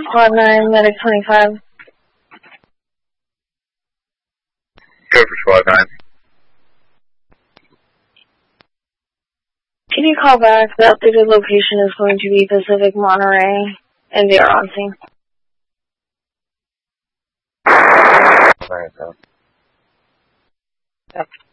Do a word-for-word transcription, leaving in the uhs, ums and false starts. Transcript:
Squad nine, Medic twenty-five. Go for Squad nine. Can you call back? The updated location is going to be Pacific Monterey, and they are on scene. Alright, so. Yep.